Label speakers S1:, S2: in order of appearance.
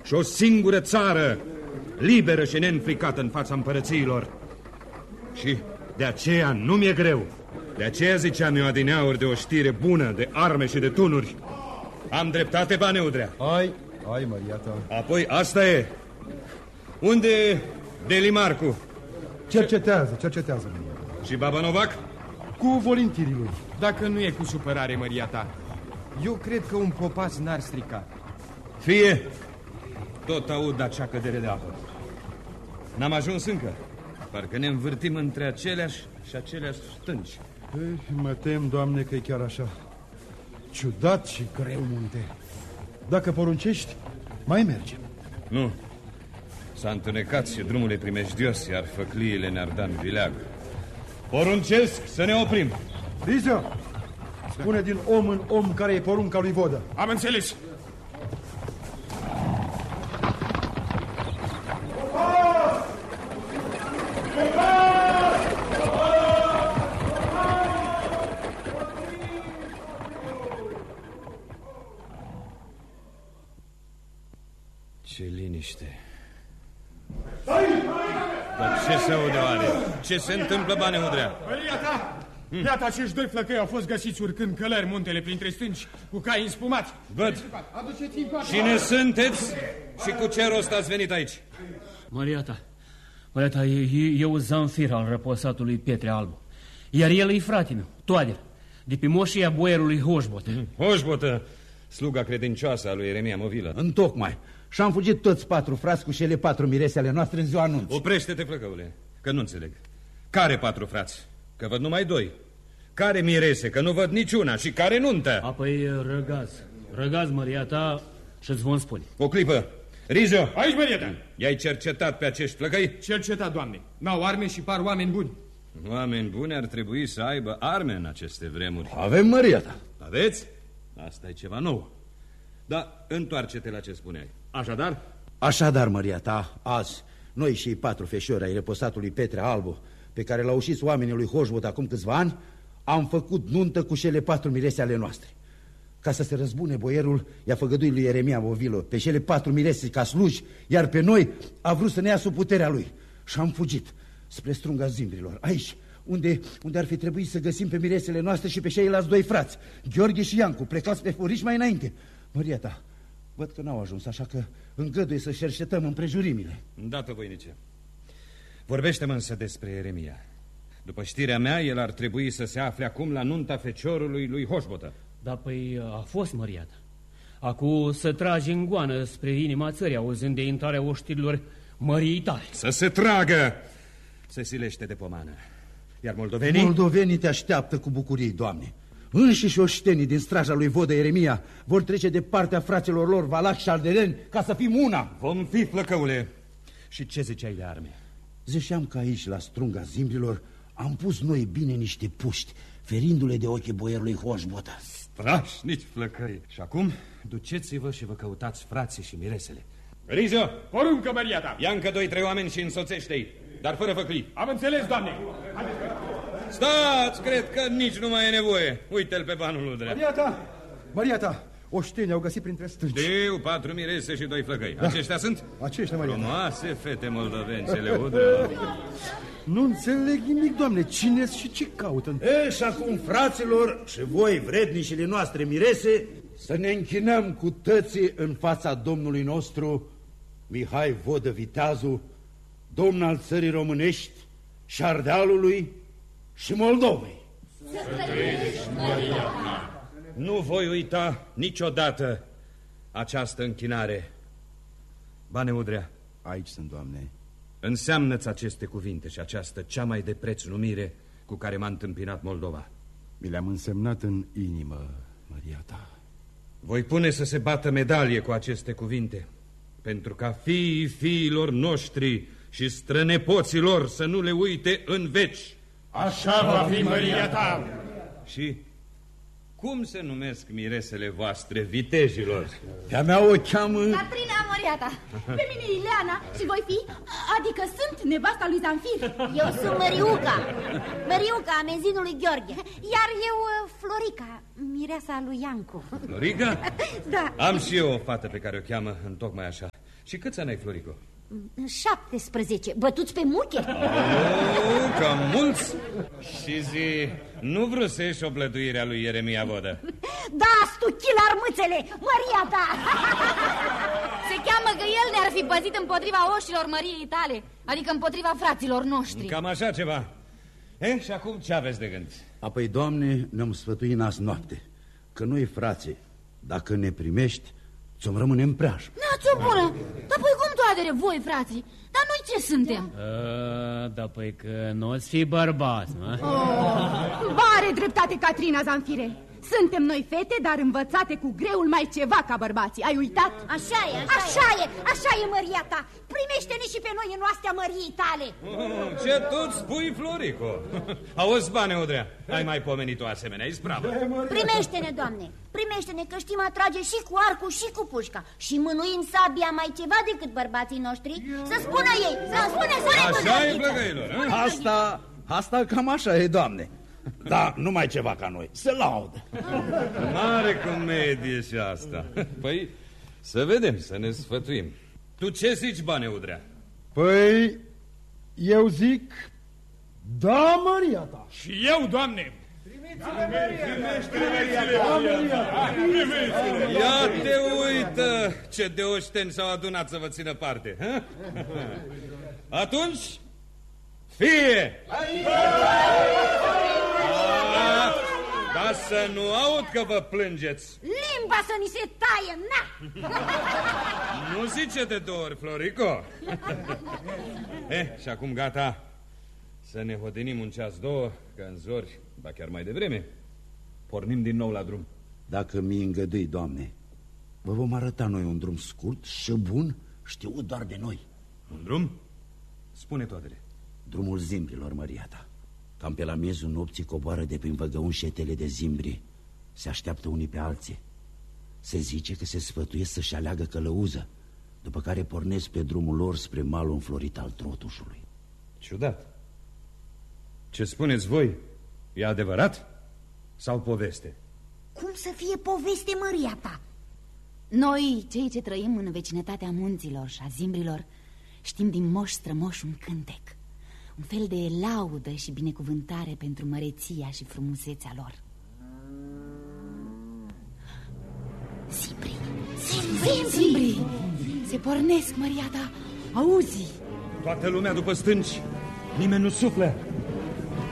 S1: și o singură țară, liberă și neînfricată în fața împărățiilor. Și de aceea nu mi-e greu. De aceea ziceam eu adineauri de o știre bună, de arme și de tunuri. Am dreptate, Bane Udrea?
S2: Ai, Maria ta.
S1: Apoi asta e. Unde e Delimarcu?
S2: Cercetează, Maria.
S1: Și Baba Novac?
S2: Cu volintirii lui.
S3: Dacă nu e cu supărare, Maria ta, eu cred că un popas n-ar strica.
S1: Fie. Tot aud acea cădere de apă. N-am ajuns încă. Parcă ne învârtim între aceleași și aceleași stânci.
S2: Mă tem, Doamne, că e chiar așa. Ciudat și greu munte. Dacă poruncești, mai mergem.
S1: Nu. S-a întunecat și drumul e primejdios, iar făcliile ne-ar da în vileag. Poruncesc să ne oprim.
S2: Rizio, spune din om în om care e porunca lui Vodă.
S3: Am înțeles.
S1: Ce liniște. Dar ce se aude oare? Ce se întâmplă, Bane Udrea?
S3: Maria ta! Iată, acești doi flăcăi au fost găsiți urcând călări muntele printre stânci, cu cai înspumați.
S1: Văd. Cine sunteți și cu ce rost ați venit aici?
S4: Maria ta, eu Zanfir al răposatului Pietre Albu. Iar el e frate meu, Toader, de pe moșia boierului Hoșbotă.
S1: Hoșbotă, sluga credincioasă a lui Ieremia Movilă.
S5: Întocmai. Și-am fugit toți 4 frați cu cele 4 mirese ale noastre în ziua anunț.
S1: Oprește-te, flăcăule, că nu înțeleg. Care 4 frați? Că văd numai 2. Care mirese? Că nu văd niciuna. Și care nuntă?
S4: Apoi răgaz, Maria ta, și-ți vom spune.
S1: O clipă. Rizio!
S3: Aici, Maria ta!
S1: I-ai cercetat pe acești flăcăi?
S3: Cercetat, Doamne. N-au arme și par oameni buni.
S1: Oameni buni ar trebui să aibă arme în aceste vremuri.
S5: Avem, Maria ta.
S1: Aveți? Asta e ceva nou. Dar întoarce-te la ce spuneai. Așadar?
S5: Așadar, Maria ta, azi, noi și 4 feșori ai reposatului Pietre Albu, pe care l-au ușit oamenii lui Hoșbot acum câțiva ani, am făcut nuntă cu cele 4 mirese ale noastre. Ca să se răzbune boierul, i-a făgăduit lui Ieremia Movilă pe cele 4 mirese ca sluji, iar pe noi a vrut să ne ia sub puterea lui. Și am fugit spre strunga Zimbrilor, aici, unde ar fi trebuit să găsim pe miresele noastre și pe ceilalți 2 frați, Gheorghe și Iancu, plecați pe furiș mai înainte. Maria ta, văd că n-au ajuns, așa că îngăduie să cercetăm împrejurimile.
S1: Îndată, voinice. Vorbește-mă însă despre Ieremia. După știrea mea, el ar trebui să se afle acum la nunta feciorului lui Hoșbotă.
S4: Da, păi a fost, Maria ta. Acu să trage în goană spre inima țării, auzind de intrarea oștirilor măriei tale.
S1: Să se tragă! Se silește de pomană. Iar moldovenii?
S5: Moldovenii te așteaptă cu bucurie, Doamne. Înșiși oștenii din straja lui Vodă Ieremia vor trece de partea fraților lor Valac și Ardeleni ca să fim una.
S1: Vom fi, flăcăule. Și ce ziceai de arme?
S5: Ziceam că aici, la strunga Zimbrilor, am pus noi bine niște puști, ferindu-le de ochii boierului Hoșbotă.
S1: Strașnici flăcăi. Și acum, duceți-vă și vă căutați frații și miresele. Rizio!
S3: Poruncă, Maria ta!
S1: Ia încă 2-3 oameni și însoțește-i, dar fără făclii.
S3: Am înțeles, Doamne!
S1: Stați, cred că nici nu mai e nevoie. Uite-l pe banul Udrea.
S2: Maria ta, oștenii au găsit printre stânci.
S1: Știu, 4 mirese și 2 flăcăi. Da. Aceștia sunt?
S2: Aceștia, Maria ta.
S1: Frumoase fete moldovencele, Udrea.
S2: Nu înțeleg nimic, Doamne, cine și ce caută?
S5: Și acum, fraților, și voi, vrednișile noastre mirese, să ne închinăm cu tății în fața Domnului nostru, Mihai Vodă Viteazu, domn al țării românești și Ardealului și Moldovei.
S6: Să trăiești, Maria ta!
S1: Nu voi uita niciodată această închinare. Bane Udrea.
S2: Aici sunt, Doamne.
S1: Înseamnă-ți aceste cuvinte și această cea mai de preț numire cu care m-a întâmpinat Moldova.
S2: Mi le-am însemnat în inimă, Maria ta.
S1: Voi pune să se bată medalie cu aceste cuvinte, pentru ca fiilor noștri și strănepoților să nu le uite în veci.
S3: Așa va fi, Maria ta!
S1: Și cum se numesc miresele voastre, vitejilor?
S5: Pe-a mea o cheamă...
S6: Catrina Moriata, pe mine Ileana și voi fi, adică sunt nevasta lui Zanfir. Eu sunt Măriuca, amenzinului Gheorghe, iar eu Florica, mireasa lui Iancu.
S1: Florica?
S6: Da.
S1: Am și eu o fată pe care o cheamă întocmai așa, Și câți ani ai, Florico?
S6: 17, bătuți pe muche.
S1: Cam mulți. Și zi, nu vrusești o plăduire a lui Ieremia Vodă?
S6: Da, stuchil armâțele, măria ta.
S7: Se cheamă că el ne-ar fi păzit împotriva oșilor măriei tale, adică împotriva fraților noștri.
S1: Cam așa ceva. Și acum ce aveți de gând?
S5: Apoi, Doamne, ne-am sfătuit azi noapte că noi, frații, dacă ne primești, ți-om rămâne în preajmă.
S7: N-ați-o bună, dar păi cum toate voi, frații? Dar noi ce suntem?
S4: Da, păi că nu o-ți fi bărbați, mă?
S8: Are dreptate Catrina Zanfire. Suntem noi fete, dar învățate cu greul mai ceva ca bărbații. Ai uitat?
S6: Așa e, măria ta. Primește-ne și pe noi în oastea măriei tale.
S1: Ce tot spui, Florico? Auzi, Bane Udrea, ai mai pomenit o asemenea ispravă.
S6: Primește-ne, Doamne, primește-ne, că știm atrage și cu arcul și cu pușca. Și mânuim sabia mai ceva decât bărbații noștri. Să spună ei, să spune.
S1: Așa e, plăgăilor.
S5: Asta cam așa e, Doamne. Da, numai ceva ca noi, se laudă.
S1: Mare comedie și asta. Păi, să vedem, să ne sfătuim. Tu ce zici, Bane Udrea?
S2: Păi, eu zic, da, măria ta.
S3: Și eu, Doamne.
S1: Ia te uită ce de oșteni s-au adunat să vă țină parte. Atunci, fie! Ca să nu aud că vă plângeți.
S6: Limba să ni se taie, na!
S1: Nu zice de 2 ori, Florico. Și acum gata. Să ne hodinim un ceas, 2, că în zori, ba chiar mai devreme, pornim din nou la drum.
S5: Dacă mi îngădui, Doamne, vă vom arăta noi un drum scurt și bun, știut doar de noi.
S1: Un drum? Spune toatele.
S5: Drumul zimbrilor, măria ta. Cam pe la miezul nopții coboară de prin văgăun șetele de zimbri. Se așteaptă unii pe alții. Se zice că se sfătuiesc să-și aleagă călăuză, după care pornesc pe drumul lor spre malul înflorit al Trotușului.
S1: Ciudat. Ce spuneți voi, e adevărat sau poveste?
S6: Cum să fie poveste, măria ta?
S7: Noi, cei ce trăim în vecinătatea munților și a zimbrilor, știm din moși strămoși un cântec, un fel de laudă și binecuvântare pentru măreția și frumusețea lor. Zimbrii! Se pornesc, măria ta, auzi?
S1: Toată lumea după stânci, nimeni nu suflă.